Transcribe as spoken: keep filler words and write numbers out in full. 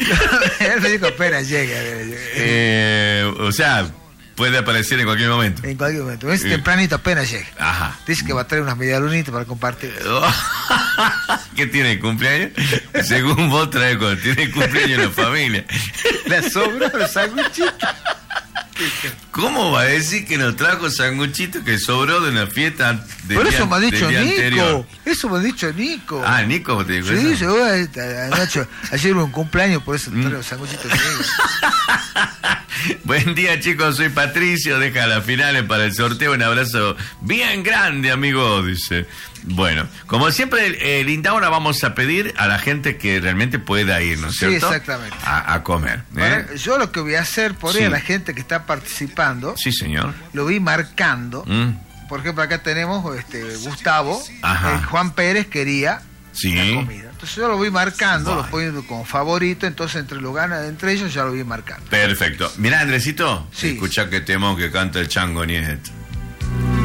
Él me dijo, espera, llega. Eh, o sea, puede aparecer en cualquier momento. En cualquier momento. Es tempranito, apenas llega. Ajá. Dice que va a traer unas medialunitas para compartir. ¿Qué tiene? ¿Cumpleaños? Según vos traes, cuando tiene cumpleaños en la familia. Le sobró los sanguchitos. ¿Cómo va a decir que nos trajo sanguchito que sobró de una fiesta de Por eso día, me ha dicho día Nico. anterior? Eso me ha dicho Nico. Ah, Nico te dijo sí, eso. Sí, seguro, Nacho. Ayer hubo un cumpleaños, por eso Mm. trae los sanguchitos. Buen día, chicos, soy Patricio, deja las finales para el sorteo, un abrazo bien grande, amigo, dice. Bueno, como siempre, eh, Linda, ahora vamos a pedir a la gente que realmente pueda ir, ¿no es Sí, cierto? exactamente. A, a comer. ¿eh? Ahora, yo lo que voy a hacer por Sí. ahí a la gente que está participando, Sí, señor. lo voy marcando. Mm. Por ejemplo, acá tenemos este Gustavo. Ajá. eh, Juan Pérez quería Sí. la comida. Entonces yo lo voy marcando, Bueno. lo poniendo como favorito, entonces entre los ganas, entre ellos ya lo voy marcando. Perfecto. Mirá, Andresito, Sí. escucha que temo que canta el Chango Nieto.